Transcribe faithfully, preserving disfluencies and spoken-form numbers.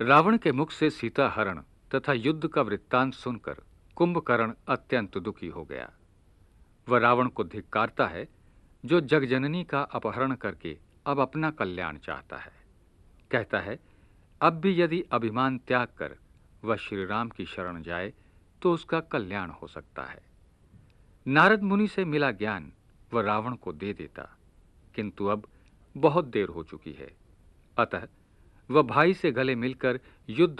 रावण के मुख से सीता हरण तथा युद्ध का वृत्तांत सुनकर कुंभकर्ण अत्यंत दुखी हो गया। वह रावण को धिक्कारता है जो जगजननी का अपहरण करके अब अपना कल्याण चाहता है। कहता है, अब भी यदि अभिमान त्याग कर वह श्री राम की शरण जाए तो उसका कल्याण हो सकता है। नारद मुनि से मिला ज्ञान वह रावण को दे देता, किंतु अब बहुत देर हो चुकी है। अतः वह भाई से गले मिलकर युद्ध